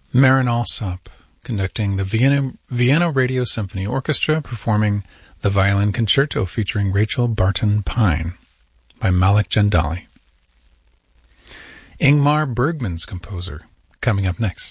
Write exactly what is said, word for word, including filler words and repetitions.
Marin Alsop, conducting the Vienna, Vienna Radio Symphony Orchestra, performing the Violin Concerto featuring Rachel Barton Pine by Malik Jandali. Ingmar Bergman's composer, coming up next.